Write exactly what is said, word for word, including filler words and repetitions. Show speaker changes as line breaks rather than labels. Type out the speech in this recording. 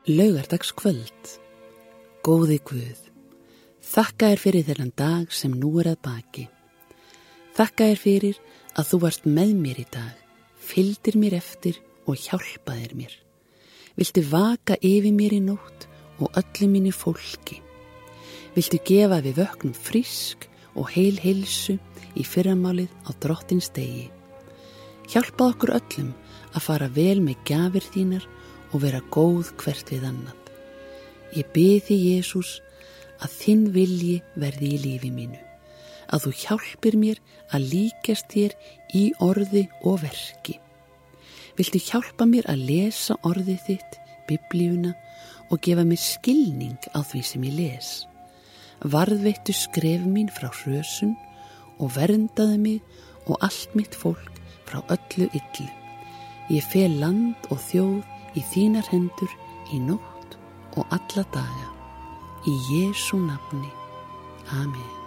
Laugardagskvöld. Góði Guð, þakka þér fyrir þennan dag sem nú er að baki. Þakka þér fyrir að þú varst með mér í dag, fylgdir mér eftir og hjálpaðir mér. Viltu vaka yfir mér í nótt og öllu mínu fólki. Viltu gefa við vöknum frísk og heil heilsu í fyrramálið á Drottins degi. Hjálpa okkur öllum að fara vel með gjafir þínar og vera góð hvert við annað. Ég bið þig, Jesús, að þinn vilji verði í lífi mínu, að þú hjálpir mér að líkjast þér í orði og verki. Viltu hjálpa mér að lesa orðið þitt, Biblíuna, og gefa mér skilning á því sem ég les. Varðveittu skref mín frá hrösun og verndaðu mig og allt mitt fólk frá öllu illu. Ég fel land og þjóð í þínar hendur í nótt og alla daga. Í Jesú nafni. Amen.